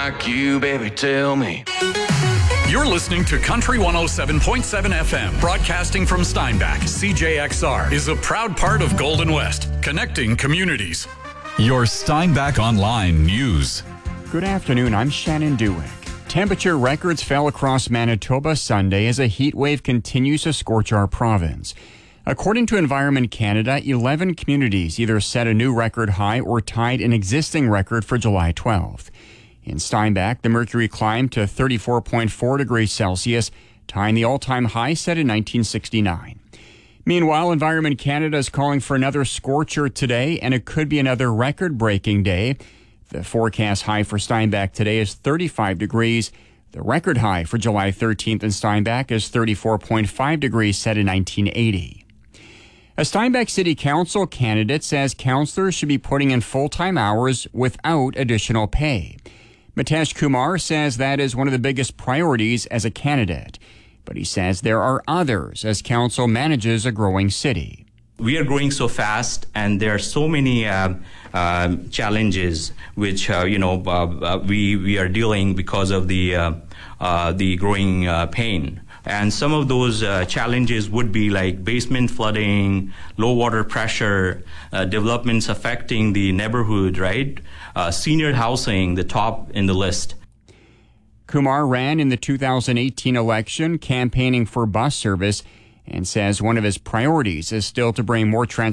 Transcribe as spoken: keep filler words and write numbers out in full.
like you, baby, tell me. You're listening to Country one oh seven point seven F M, broadcasting from Steinbach. C J X R is a proud part of Golden West, connecting communities. Your Steinbach Online News. Good afternoon, I'm Shannon Dewick. Temperature records fell across Manitoba Sunday as a heat wave continues to scorch our province. According to Environment Canada, eleven communities either set a new record high or tied an existing record for July twelfth. In Steinbach, the mercury climbed to thirty-four point four degrees Celsius, tying the all-time high set in nineteen sixty-nine. Meanwhile, Environment Canada is calling for another scorcher today, and it could be another record-breaking day. The forecast high for Steinbach today is thirty-five degrees. The record high for July thirteenth in Steinbach is thirty-four point five degrees set in nineteen eighty. A Steinbach City Council candidate says councillors should be putting in full-time hours without additional pay. Mitesh Kumar says that is one of the biggest priorities as a candidate. But he says there are others as council manages a growing city. We are growing so fast, and there are so many uh, uh, challenges which uh, you know uh, uh, we we are dealing because of the uh, uh, the growing uh, pain. And some of those uh, challenges would be like basement flooding, low water pressure, uh, developments affecting the neighborhood, right? Uh, senior housing, the top in the list. Kumar ran in the two thousand eighteen election campaigning for bus service and says one of his priorities is still to bring more transportation